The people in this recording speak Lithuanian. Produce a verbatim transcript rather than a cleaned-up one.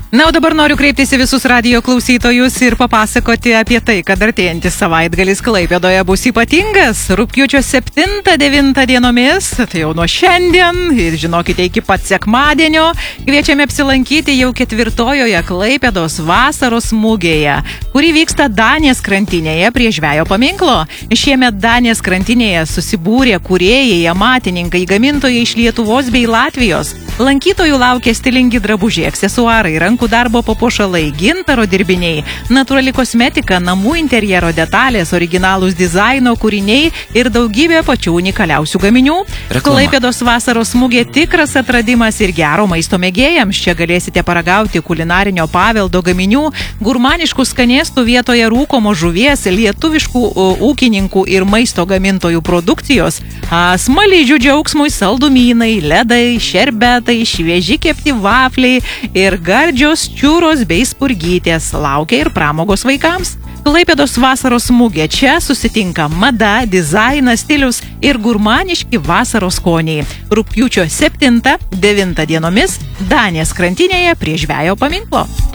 Na, o dabar noriu kreiptis į visus radijo klausytojus ir papasakoti apie tai, kad artėjantis savaitgalis Klaipėdoje bus ypatingas. Rugpjūčio septintą devintą dienomis, tai jau nuo šiandien ir žinokite iki pat sekmadienio, kviečiame apsilankyti jau ketvirtojoje Klaipėdos vasaros mugėje, kuri vyksta Danės krantinėje prie žvejo paminklo. Šiemet Danės krantinėje susibūrė kūrėjai, amatininkai, gamintojai iš Lietuvos bei Latvijos. Lankytojų laukia stilingi drabužiai, aksesuarai, rankų darbo papuošalai, gintaro dirbiniai, natūrali kosmetika, namų interjero detalės, originalūs dizaino kūriniai ir daugybė pačių unikaliausių gaminių. Reklama. Klaipėdos vasaros mugė tikras atradimas ir gero maisto mėgėjams. Čia galėsite paragauti kulinarinio paveldo gaminių, gurmaniškų skanėstų vietoje rūkomo žuvies, lietuviškų o, ūkininkų ir maisto gamintojų produkcijos, a, smaližių džiaugsmui saldumynai, ledai, šerbetai, švieži kepti vafliai ir gardžios čiūros bei spurgytės. Laukia ir pramogos vaikams. Klaipėdos vasaros mugė. Čia susitinka mada, dizainas, stilius ir gurmaniški vasaros skoniai. Rugpjūčio septintą devintą dienomis Danės krantinėje prie žvejo paminklo.